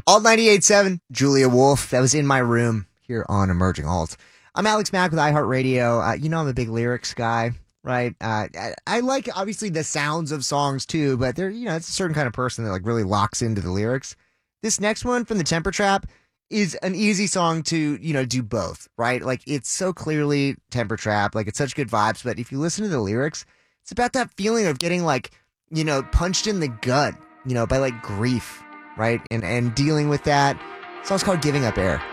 Alt 98.7, Julia Wolf. That was In My Room here on Emerging Alt. I'm Alex Mack with iHeartRadio. I'm a big lyrics guy, right? I like, obviously, the sounds of songs, too, but it's a certain kind of person that, like, really locks into the lyrics. This next one from the Temper Trap is an easy song to, do both, right? Like, it's so clearly Temper Trap. Like, it's such good vibes. But if you listen to the lyrics, it's about that feeling of getting, like, punched in the gut, by, like, grief, right? And dealing with that. The song's called Giving Up Air.